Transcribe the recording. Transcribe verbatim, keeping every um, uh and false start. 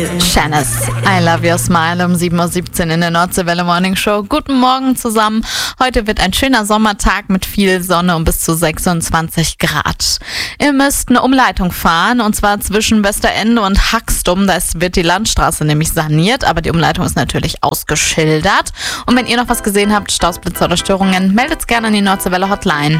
Shanice, I Love Your Smile um sieben Uhr siebzehn in der Nordseewelle Morning Show. Guten Morgen zusammen. Heute wird ein schöner Sommertag mit viel Sonne und bis zu sechsundzwanzig Grad. Ihr müsst eine Umleitung fahren und zwar zwischen Westerende und Haxtum. Da ist, wird die Landstraße nämlich saniert, aber die Umleitung ist natürlich ausgeschildert. Und wenn ihr noch was gesehen habt, Staus, Blitzer oder Störungen, meldet's gerne an die Nordseewelle Hotline.